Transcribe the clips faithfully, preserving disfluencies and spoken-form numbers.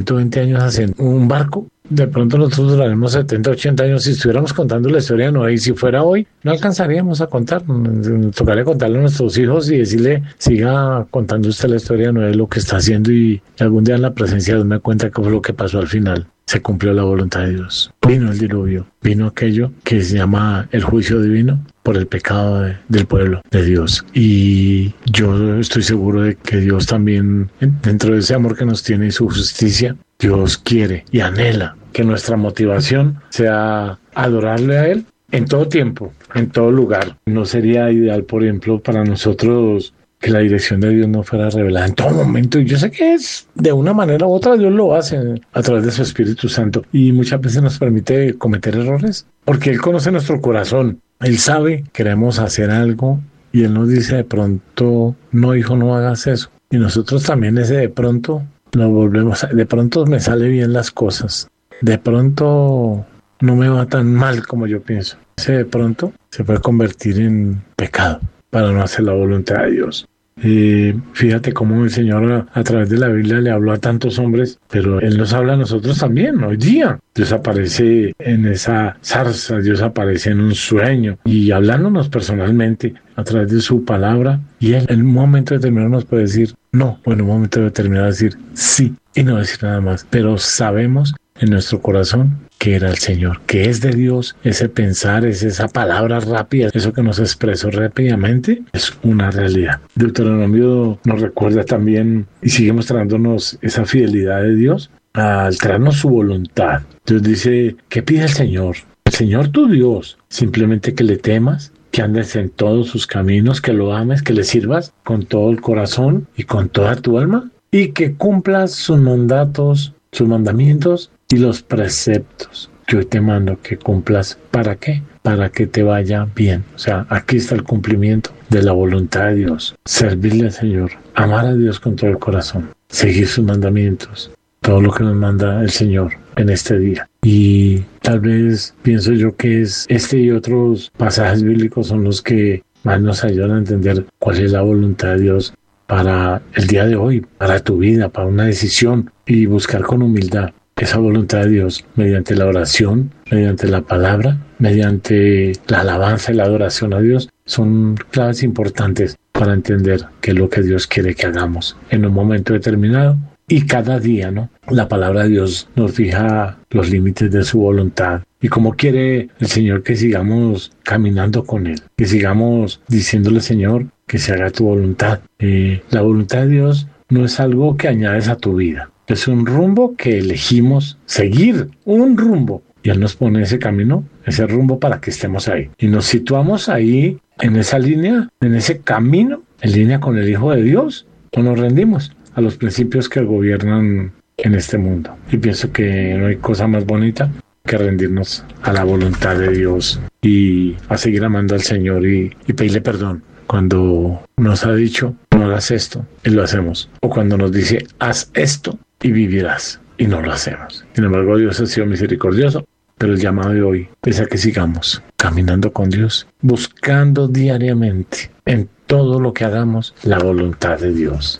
ciento veinte años haciendo un barco. De pronto nosotros duraremos setenta, ochenta años. Si estuviéramos contando la historia de Noé, y si fuera hoy, no alcanzaríamos a contar. Nos tocaría contarle a nuestros hijos y decirle, siga contando usted la historia de Noé, lo que está haciendo, y algún día en la presencia de Dios me cuenta qué fue lo que pasó al final. Se cumplió la voluntad de Dios. Vino el diluvio, vino aquello que se llama el juicio divino por el pecado de, del pueblo de Dios. Y yo estoy seguro de que Dios también, dentro de ese amor que nos tiene y su justicia, Dios quiere y anhela que nuestra motivación sea adorarle a Él en todo tiempo, en todo lugar. No sería ideal, por ejemplo, para nosotros que la dirección de Dios no fuera revelada en todo momento. Y yo sé que es de una manera u otra, Dios lo hace a través de su Espíritu Santo. Y muchas veces nos permite cometer errores, porque Él conoce nuestro corazón. Él sabe que queremos hacer algo y Él nos dice de pronto, no, hijo, no hagas eso. Y nosotros también ese de pronto nos volvemos, a, de pronto me sale bien las cosas. De pronto no me va tan mal como yo pienso. Ese de pronto se puede convertir en pecado para no hacer la voluntad de Dios. Eh, fíjate cómo el Señor a, a través de la Biblia le habló a tantos hombres, pero Él nos habla a nosotros también hoy día. Dios aparece en esa zarza, Dios aparece en un sueño y hablándonos personalmente a través de su palabra, y Él en un momento determinado nos puede decir no, o en un momento determinado decir sí, y no decir nada más, pero sabemos en nuestro corazón que era el Señor, que es de Dios. Ese pensar, es esa palabra rápida, eso que nos expresó rápidamente, es una realidad. Deuteronomio nos recuerda también y sigue mostrándonos esa fidelidad de Dios al traernos su voluntad. Dios dice, ¿qué pide el Señor? El Señor tu Dios, simplemente que le temas, que andes en todos sus caminos, que lo ames, que le sirvas con todo el corazón y con toda tu alma, y que cumplas sus mandatos, sus mandamientos y los preceptos que hoy te mando que cumplas. ¿Para qué? Para que te vaya bien. O sea, aquí está el cumplimiento de la voluntad de Dios. Servirle al Señor, amar a Dios con todo el corazón, seguir sus mandamientos, todo lo que nos manda el Señor en este día. Y tal vez pienso yo que es este y otros pasajes bíblicos son los que más nos ayudan a entender cuál es la voluntad de Dios para el día de hoy, para tu vida, para una decisión, y buscar con humildad esa voluntad de Dios mediante la oración, mediante la palabra, mediante la alabanza y la adoración a Dios. Son claves importantes para entender qué es lo que Dios quiere que hagamos en un momento determinado y cada día, ¿no? La palabra de Dios nos fija los límites de su voluntad y cómo quiere el Señor que sigamos caminando con Él, que sigamos diciéndole, Señor, que se haga tu voluntad. Eh, la voluntad de Dios no es algo que añades a tu vida. Es un rumbo que elegimos seguir, un rumbo. Y Él nos pone ese camino, ese rumbo para que estemos ahí. Y nos situamos ahí, en esa línea, en ese camino, en línea con el Hijo de Dios, o nos rendimos a los principios que gobiernan en este mundo. Y pienso que no hay cosa más bonita que rendirnos a la voluntad de Dios y a seguir amando al Señor y, y pedirle perdón. Cuando nos ha dicho, no hagas esto, y lo hacemos. O cuando nos dice, haz esto y vivirás, y no lo hacemos. Sin embargo, Dios ha sido misericordioso, pero el llamado de hoy es a que sigamos caminando con Dios, buscando diariamente, en todo lo que hagamos, la voluntad de Dios.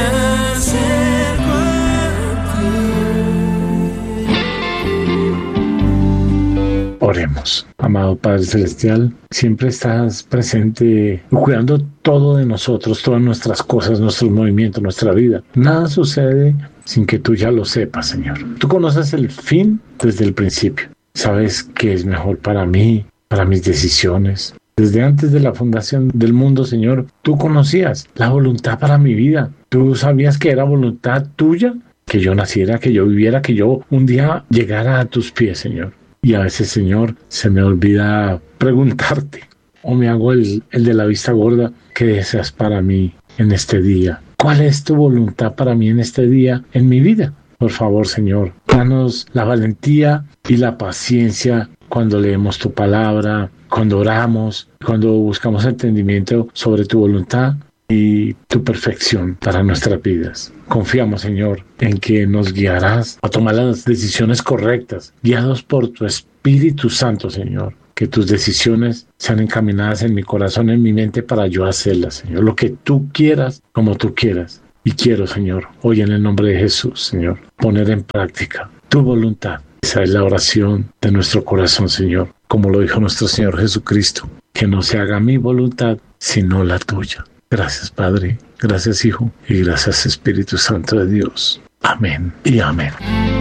Oremos. Amado Padre Celestial, siempre estás presente cuidando todo de nosotros, todas nuestras cosas, nuestros movimientos, nuestra vida. Nada sucede sin que tú ya lo sepas, Señor. Tú conoces el fin desde el principio. Sabes qué es mejor para mí, para mis decisiones. Desde antes de la fundación del mundo, Señor, tú conocías la voluntad para mi vida. Tú sabías que era voluntad tuya, que yo naciera, que yo viviera, que yo un día llegara a tus pies, Señor. Y a veces, Señor, se me olvida preguntarte, o me hago el, el de la vista gorda, ¿qué deseas para mí en este día? ¿Cuál es tu voluntad para mí en este día, en mi vida? Por favor, Señor, danos la valentía y la paciencia cuando leemos tu palabra, cuando oramos, cuando buscamos entendimiento sobre tu voluntad y tu perfección para nuestras vidas. Confiamos, Señor, en que nos guiarás a tomar las decisiones correctas, guiados por tu Espíritu Santo, Señor. Que tus decisiones sean encaminadas en mi corazón, en mi mente, para yo hacerlas, Señor. Lo que tú quieras, como tú quieras. Y quiero, Señor, hoy en el nombre de Jesús, Señor, poner en práctica tu voluntad. Esa es la oración de nuestro corazón, Señor, como lo dijo nuestro Señor Jesucristo, que no se haga mi voluntad, sino la tuya. Gracias, Padre, gracias, Hijo, y gracias, Espíritu Santo de Dios. Amén y amén.